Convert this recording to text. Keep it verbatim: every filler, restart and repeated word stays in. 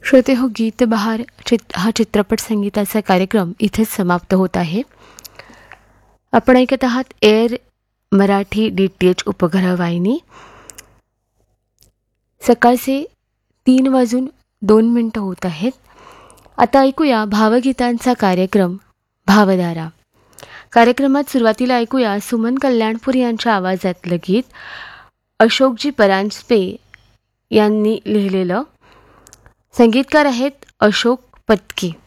श्रोते हो, गीत बहार चित हा चित्रपट संगीताचा कार्यक्रम इथेच समाप्त होत आहे. आपण ऐकत आहात air Marathi D T H उपग्रह वाहिनी. सकाळचे तीन वाजून दोन मिनटं होत आहेत. आता ऐकूया भावगीतांचा कार्यक्रम भावधारा. कार्यक्रमात सुरुवातीला ऐकूया सुमन कल्याणपूर यांच्या आवाजातलं गीत अशोकजी परांजपे यांनी लिहिलेलं. संगीतकार आहेत अशोक पत्की.